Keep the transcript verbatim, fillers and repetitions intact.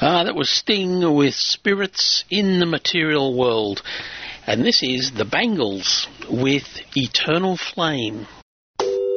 Ah, that was Sting with Spirits in the Material World. And this is the Bangles with Eternal Flame.